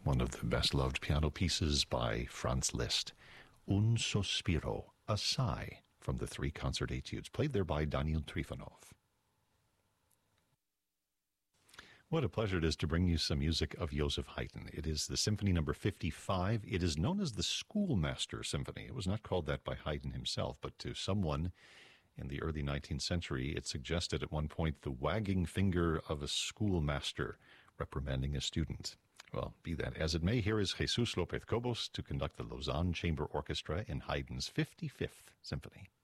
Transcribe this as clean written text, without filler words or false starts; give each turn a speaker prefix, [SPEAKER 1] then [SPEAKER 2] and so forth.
[SPEAKER 1] one of the best-loved piano pieces by Franz Liszt, Un Sospiro, a sigh, from the 3 concert etudes, played there by Daniel Trifonov. What a pleasure it is to bring you some music of Joseph Haydn. It is the Symphony number 55. It is known as the Schoolmaster Symphony. It was not called that by Haydn himself, but to someone in the early 19th century, it suggested at one point the wagging finger of a schoolmaster reprimanding a student. Well, be that as it may, here is Jesus López Cobos to conduct the Lausanne Chamber Orchestra in Haydn's 55th Symphony.